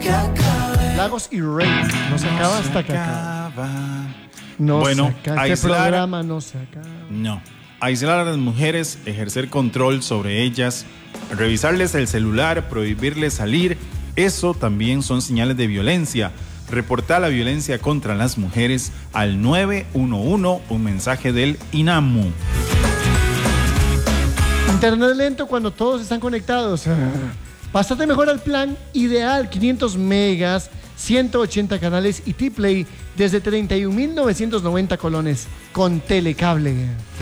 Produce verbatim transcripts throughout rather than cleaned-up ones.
que acabe. Lagos y Rey. No se acaba hasta que acaba. No Bueno, se acaba. Este aislar- programa no se acaba. No. Aislar a las mujeres, ejercer control sobre ellas, revisarles el celular, prohibirles salir, eso también son señales de violencia. Reportar la violencia contra las mujeres al nueve uno uno, un mensaje del INAMU. Internet lento cuando todos están conectados. Pásate mejor al plan ideal, quinientos megas, ciento ochenta canales y T-Play desde treinta y un mil novecientos noventa colones con Telecable.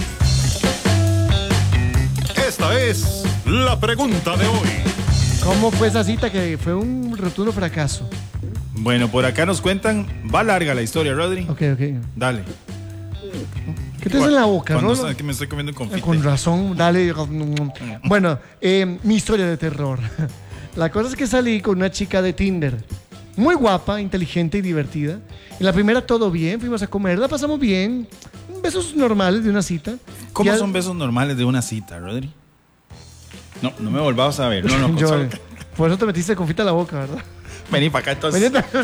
Esta es la pregunta de hoy. ¿Cómo fue esa cita que fue un rotundo fracaso? Bueno, por acá nos cuentan, va larga la historia, Rodri. Ok, ok. Dale. ¿Qué te hace en la boca, Cuando no? sabes que me estoy comiendo un confite. Con razón, dale. Bueno, eh, mi historia de terror. La cosa es que salí con una chica de Tinder. Muy guapa, inteligente y divertida. En la primera todo bien, fuimos a comer, la pasamos bien. Besos normales de una cita. ¿Cómo Ya- son besos normales de una cita, Rodri? No, no me volvamos a ver. No, no, Yo, solo- eh, por eso te metiste confita a la boca, ¿verdad? Vení para acá entonces. Vení-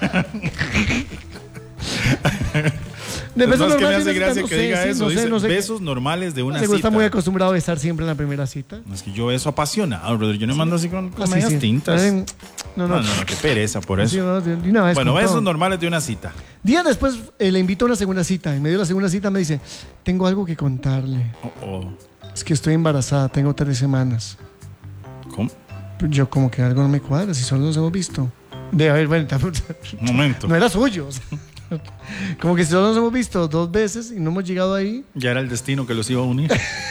De Es besos más que me normales hace de una gracia cita, que no sé, diga sí, eso. no sé, Dice no sé. besos normales de una Seguro cita. está muy acostumbrado a estar siempre en la primera cita. No, es que yo beso apasionado, Rodri. Yo no mando así con, con Ah, sí, medias sí. tintas. Eh, No, no. No, no, no, qué pereza por eso. Sí, no, de una vez Bueno, con besos todo. normales de una cita. Días después eh, le invito a una segunda cita. En medio de la segunda cita me dice, tengo algo que contarle. Oh, oh. Es que estoy embarazada, tengo tres semanas. ¿Cómo? Yo como que algo no me cuadra, si solo nos hemos visto. De haber, bueno, Un momento. no era suyo. O sea, como que si solo nos hemos visto dos veces y no hemos llegado ahí. Ya era el destino que los iba a unir.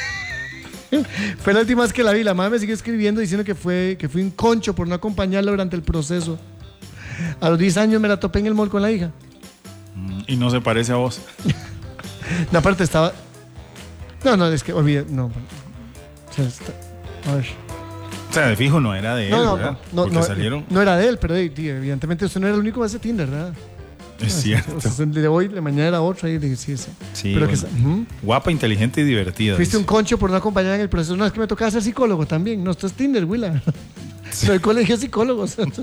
Fue la última vez que la vi. La mamá me siguió escribiendo diciendo que fue que fui un concho por no acompañarla durante el proceso. A los diez años me la topé en el mall con la hija. Mm, y no se parece a vos. No, aparte estaba... No, no, es que olvidé... No, o sea, está- a ver. O sea, de fijo no era de él, No, no, ¿verdad? no, Porque no, salieron. no era de él, pero eh, tío, evidentemente usted no era el único que hace Tinder, ¿verdad? Es cierto. O sea, de hoy, de mañana era otro, y le dije, sí, sí. Sí, Pero que, bueno. ujú. Guapa, inteligente y divertida. Fuiste dice. un concho por no acompañar en el proceso. No, es que me tocaba ser psicólogo también. No, esto es Tinder, Willa. Pero el colegio es psicólogo. O sea,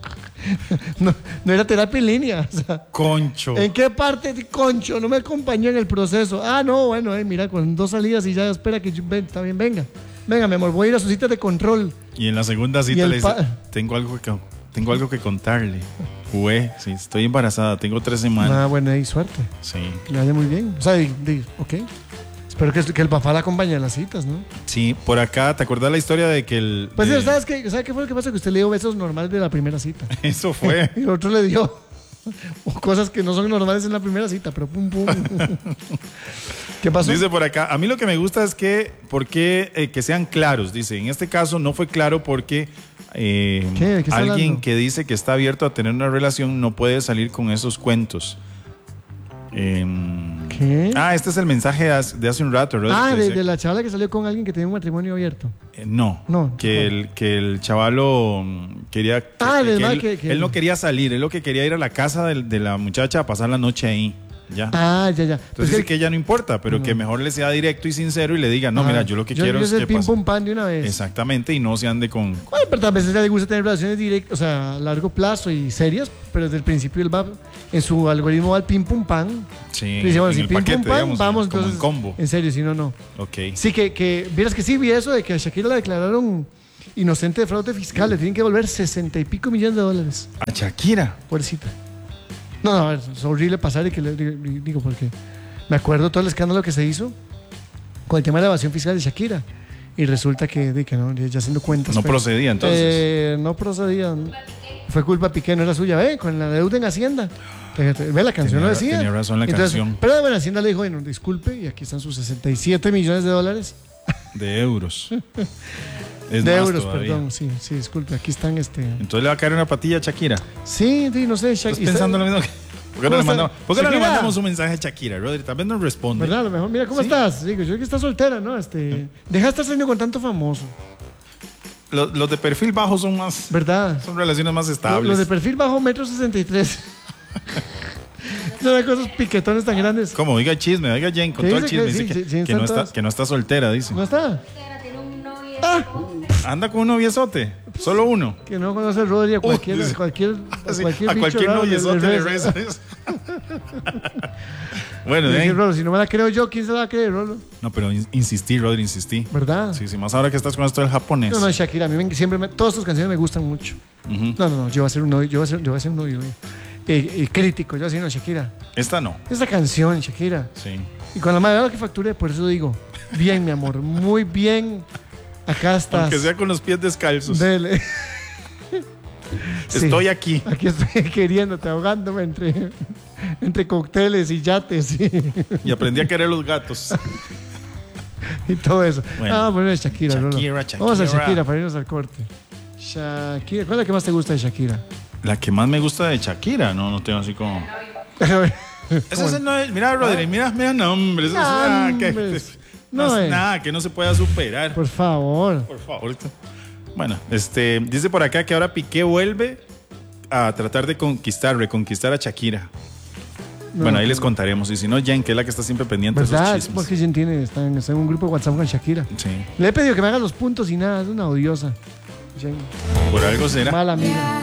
no, no era terapia en línea. O sea, Concho. ¿en qué parte de concho no me acompañó en el proceso? Ah, no, bueno, eh, mira, con dos salidas y ya espera que yo, ven, está bien, venga. Venga, mi amor, voy a ir a su cita de control. Y en la segunda Y cita el le dice, pa- tengo algo que, tengo algo que contarle. Jue, sí, estoy embarazada, tengo tres semanas. Ah, bueno, ahí suerte. Sí, Que le vaya muy bien. O sea, di- di- ok. Espero que, que el papá la acompañe a las citas, ¿no? sí, por acá, ¿te acuerdas la historia de que el... Pues, de- ¿sabes qué? ¿Sabe qué fue lo que pasa? Que usted le dio besos normales de la primera cita. Eso fue. Y el otro le dio cosas que no son normales en la primera cita, pero pum, pum. ¿Qué pasó? Dice por acá, a mí lo que me gusta es que, porque, eh, que sean claros. Dice, en este caso no fue claro porque eh, ¿Qué? ¿De qué está alguien hablando? que dice que está abierto a tener una relación no puede salir con esos cuentos. Em, ¿Qué? Ah, este es el mensaje de hace, de hace un rato, Rodri, Ah, que de, dice- de la chavala que salió con alguien que tenía un matrimonio abierto. Eh, no, No, que, ¿cuál? el, que el chavalo mm, quería... que- Ah, que del mal él, que- que- él no quería salir, él lo que quería ir a la casa del- de, la muchacha a pasar la noche ahí. Ya. Ah, ya, ya. Entonces Pues dice que- que ella no importa, pero que mejor le sea directo y sincero y le diga, no, Ajá. mira, yo lo que quiero es el que pim pase. pum pan de una vez. Exactamente, y no se ande con... Ay, pero a veces le gusta tener relaciones directas, o sea, a largo plazo y serias, pero desde el principio él va, en su algoritmo va al pim pum pan. Sí, Y dice, bueno, en si el pim paquete, pum pan, digamos, vamos como en entonces. combo. En serio, si no, no. Ok. Sí, que, que vieras que sí vi eso de que a Shakira la declararon inocente de fraude fiscal, le tienen que devolver sesenta y pico millones de dólares. A Shakira. Pobrecita. No, no, a ver, es horrible pasar y que le digo porque me acuerdo todo el escándalo que se hizo con el tema de la evasión fiscal de Shakira. Y resulta que, de que no, ya haciendo cuentas. No pero- procedía, entonces. Eh, no procedía. Fue culpa Piqué, no era suya. Ve, con la deuda en Hacienda. Fíjate, ve, la canción Tenía no ra- decía. tenía razón la canción. Pero bueno, Hacienda le dijo, bueno, disculpe, y aquí están sus sesenta y siete millones de dólares. De euros. Es de más euros, todavía. perdón. Sí, sí, disculpe, aquí están este. Entonces le va a caer una patilla a Shakira. Sí, sí, no sé. ¿Estás Shak- pensando está- lo mismo que... ¿Por qué no, ¿Cómo le está? mandamos, ¿por qué no le Shakira. mandamos un mensaje a Shakira, Rodri? Tal vez nos responde. ¿Verdad? A lo mejor, mira, ¿cómo Sí. estás? Digo, yo que estás soltera, ¿no? Este, deja de estar saliendo con tanto famoso, Los, los de perfil bajo son más... ¿verdad? Son relaciones más Los estables. de perfil bajo metro sesenta y tres. Son cosas piquetones tan grandes. ¿Cómo? Oiga chisme, oiga Jen, con ¿Qué todo el dice chisme. que Dice sí, que, sí, sí, que no están está, todas? que no está soltera, dice. ¿No está? Tiene un novio. Ah, Anda con un noviezote, solo uno. Que no conoce a Rodri, a cualquier, Uy, a cualquier, a Sí, cualquier, a bicho cualquier raro noviezote le reza. reza eso. Bueno, Y de ahí- decir, Rolo, si no me la creo yo, ¿quién se la va a creer, Rolo? No, pero in- insistí, Rodri, insistí. ¿Verdad? Sí, sí, más ahora que estás con esto del japonés. No, no, Shakira, a mí me- siempre me- todas tus canciones me gustan mucho. Ujú. No, no, no, yo voy a ser un novio, yo voy a ser, yo voy a ser un novio eh, eh, crítico, yo voy a decir, no, Shakira, Esta no. esa canción, Shakira, Sí. y con la madre que facture, por eso digo, bien, mi amor, muy bien, acá estás. Aunque sea con los pies descalzos. Dele. Sí, Estoy aquí. aquí estoy queriéndote, ahogándome entre, entre cócteles y yates y, Y aprendí a querer los gatos. y todo eso. Bueno. Ah, bueno, es Shakira, Rolo. Shakira, Vamos a Shakira. Shakira para irnos al corte. Shakira, ¿cuál es la que más te gusta de Shakira? La que más me gusta de Shakira, no, no tengo así como. A ver, Ese es el no es- Mira, Rodri, mira, mira, nombres. Eso es, ah, que- Nombres. no No es es. nada que no se pueda superar. por favor. Por favor. Bueno, este, dice por acá que ahora Piqué vuelve a tratar de conquistar, reconquistar a Shakira. No, bueno, ahí no, les contaremos. Y si no, Jen, que es la que está siempre pendiente de ¿verdad? esos Es chismes. porque Jen tiene, está en, está en un grupo de WhatsApp con Shakira. Sí, Le he pedido que me haga los puntos y nada, es una odiosa. Jen, por algo será. mala amiga.